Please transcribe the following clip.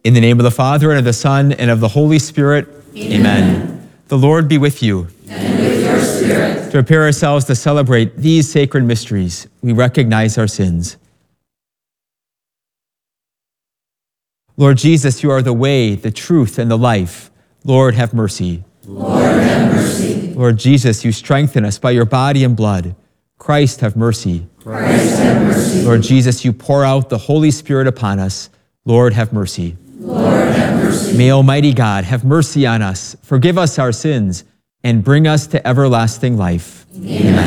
In the name of the Father, and of the Son, and of the Holy Spirit, Amen. The Lord be with you. And with your spirit. To prepare ourselves to celebrate these sacred mysteries, we recognize our sins. Lord Jesus, you are the way, the truth, and the life. Lord, have mercy. Lord, have mercy. Lord Jesus, you strengthen us by your body and blood. Christ, have mercy. Christ, have mercy. Lord Jesus, you pour out the Holy Spirit upon us. Lord, have mercy. Lord, have mercy. May Almighty God have mercy on us, forgive us our sins, and bring us to everlasting life. Amen.